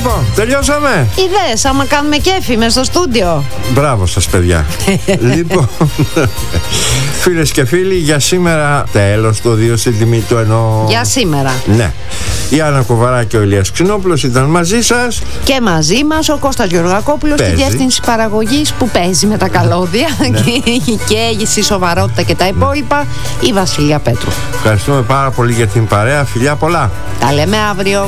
Λοιπόν, τελειώσαμε. Ιδέες, άμα κάνουμε κέφι μες στο στούντιο. Μπράβο σας, παιδιά. Λοιπόν, φίλες και φίλοι, για σήμερα τέλος το 2 στην τιμή του εννοώ. Για σήμερα. Ναι. Η Άννα Κοβαρά και ο Ηλίας Ξινόπουλος ήταν μαζί σας. Και μαζί μας ο Κώστας Γεωργακόπουλος στη διεύθυνση παραγωγής που παίζει με τα καλώδια και στη σοβαρότητα και τα υπόλοιπα η Βασιλεία Πέτρου. Ευχαριστούμε πάρα πολύ για την παρέα. Φιλιά πολλά. Τα λέμε αύριο.